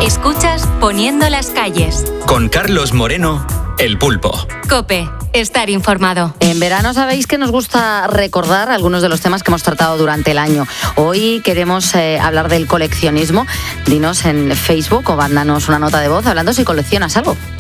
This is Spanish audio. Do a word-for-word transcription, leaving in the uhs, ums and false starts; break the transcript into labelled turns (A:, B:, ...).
A: Escuchas Poniendo las calles.
B: Con Carlos Moreno, El Pulpo.
A: COPE. Estar informado.
C: En verano sabéis que nos gusta recordar algunos de los temas que hemos tratado durante el año. Hoy queremos eh, hablar del coleccionismo. Dinos en Facebook o mándanos una nota de voz hablando si coleccionas algo.